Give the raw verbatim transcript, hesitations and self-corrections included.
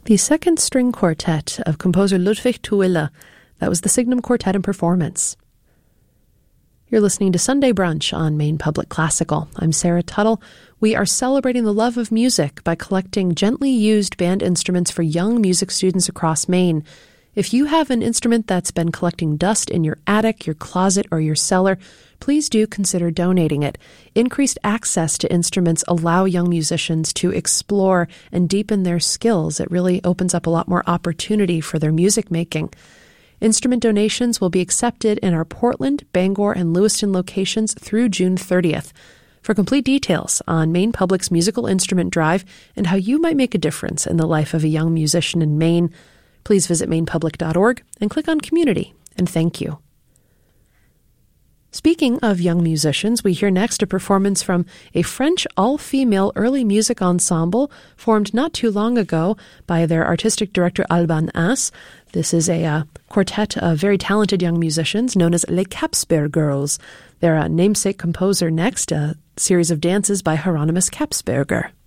The second string quartet of composer Ludwig Tüille. That was the Signum Quartet in performance. You're listening to Sunday Brunch on Maine Public Classical. I'm Sarah Tuttle. We are celebrating the love of music by collecting gently used band instruments for young music students across Maine. If you have an instrument that's been collecting dust in your attic, your closet, or your cellar, please do consider donating it. Increased access to instruments allow young musicians to explore and deepen their skills. It really opens up a lot more opportunity for their music making. Instrument donations will be accepted in our Portland, Bangor, and Lewiston locations through June thirtieth. For complete details on Maine Public's musical instrument drive and how you might make a difference in the life of a young musician in Maine, please visit maine public dot org and click on Community, and thank you. Speaking of young musicians, we hear next a performance from a French all-female early music ensemble formed not too long ago by their artistic director Alban As. This is a uh, quartet of very talented young musicians known as Les Capsper Girls. Their uh, namesake composer next, a series of dances by Hieronymus Capsberger.